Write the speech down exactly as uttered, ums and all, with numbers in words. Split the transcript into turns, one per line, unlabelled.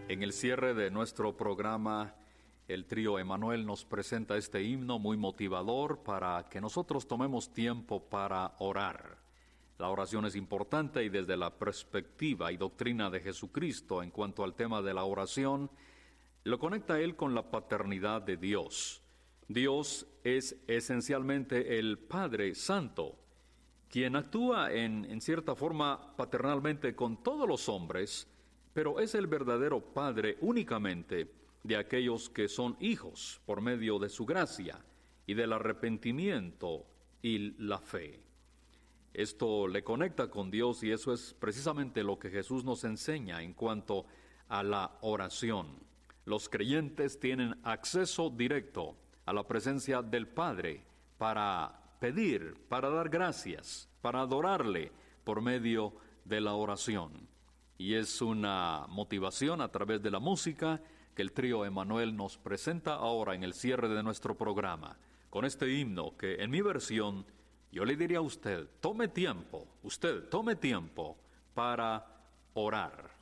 En el cierre de nuestro programa, el trío Emanuel nos presenta este himno muy motivador para que nosotros tomemos tiempo para orar. La oración es importante y desde la perspectiva y doctrina de Jesucristo en cuanto al tema de la oración, lo conecta él con la paternidad de Dios. Dios es esencialmente el Padre Santo, quien actúa en, en cierta forma paternalmente con todos los hombres, pero es el verdadero Padre únicamente de aquellos que son hijos por medio de su gracia y del arrepentimiento y la fe. Esto le conecta con Dios y eso es precisamente lo que Jesús nos enseña en cuanto a la oración. Los creyentes tienen acceso directo a la presencia del Padre para pedir, para dar gracias, para adorarle por medio de la oración. Y es una motivación a través de la música que el trío Emanuel nos presenta ahora en el cierre de nuestro programa, con este himno que en mi versión yo le diría a usted, tome tiempo, usted tome tiempo para orar.